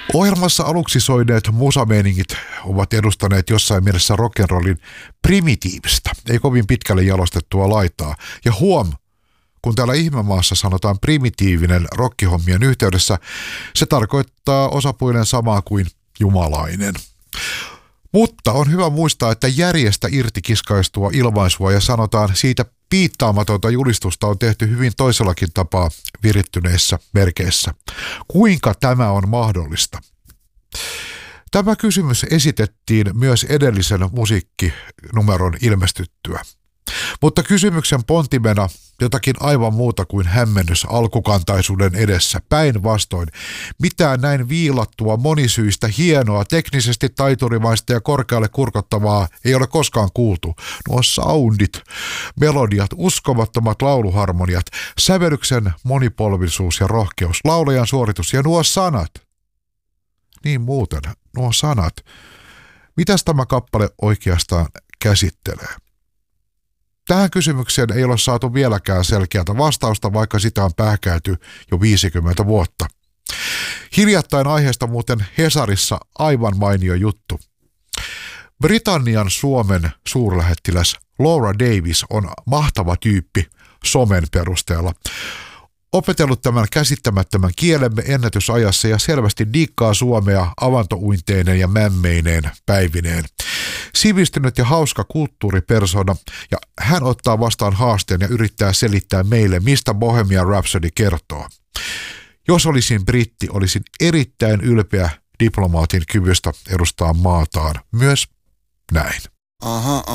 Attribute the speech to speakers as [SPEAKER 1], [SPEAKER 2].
[SPEAKER 1] Ohjelmassa aluksi soineet musameiningit ovat edustaneet jossain mielessä rock'n'rollin primitiivistä, ei kovin pitkälle jalostettua laitaa. Ja huom, kun täällä ihmemaassa sanotaan primitiivinen rockihommien yhteydessä, se tarkoittaa osapuolen samaa kuin jumalainen. Mutta on hyvä muistaa, että järjestä irti kiskaistua ilmaisua ja sanotaan siitä piittaamatonta julistusta on tehty hyvin toisellakin tapaa virittyneissä merkeissä. Kuinka tämä on mahdollista? Tämä kysymys esitettiin myös edellisen musiikkinumeron ilmestyttyä. Mutta kysymyksen pontimena jotakin aivan muuta kuin hämmennys alkukantaisuuden edessä. Päinvastoin, mitään näin viilattua, monisyistä, hienoa, teknisesti taiturimaista ja korkealle kurkottavaa ei ole koskaan kuultu. Nuo soundit, melodiat, uskomattomat lauluharmoniat, sävellyksen monipolvisuus ja rohkeus, laulajan suoritus ja nuo sanat. Niin muuten, nuo sanat. Mitäs tämä kappale oikeastaan käsittelee? Tähän kysymykseen ei ole saatu vieläkään selkeätä vastausta, vaikka sitä on pähkäilty jo 50 vuotta. Hiljattain aiheesta muuten Hesarissa aivan mainio juttu. Britannian Suomen suurlähettiläs Laura Davis on mahtava tyyppi somen perusteella. Opetellut tämän käsittämättömän kielemme ennätysajassa ja selvästi diikkaa suomea avantouinteineen ja mämmeineen päivineen. Sivistynyt ja hauska kulttuuripersona ja hän ottaa vastaan haasteen ja yrittää selittää meille, mistä Bohemian Rhapsody kertoo. Jos olisin britti, olisin erittäin ylpeä diplomaatin kyvystä edustaa maataan. Myös näin.